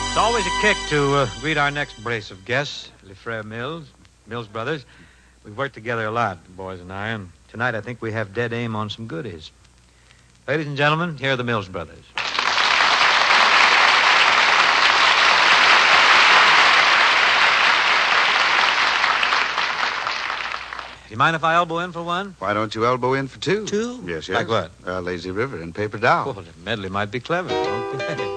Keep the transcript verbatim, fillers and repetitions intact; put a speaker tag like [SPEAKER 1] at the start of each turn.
[SPEAKER 1] It's always a kick to uh, greet our next brace of guests, Les Frères Mills, Mills Brothers. We've worked together a lot, the boys and I, and tonight I think we have dead aim on some goodies. Ladies and gentlemen, here are the Mills Brothers. You mind if I elbow in for one?
[SPEAKER 2] Why don't you elbow in for two?
[SPEAKER 1] Two?
[SPEAKER 2] Yes, yes.
[SPEAKER 1] Like what?
[SPEAKER 2] Uh, Lazy River and Paper Doll.
[SPEAKER 1] Well, the medley might be clever. Okay.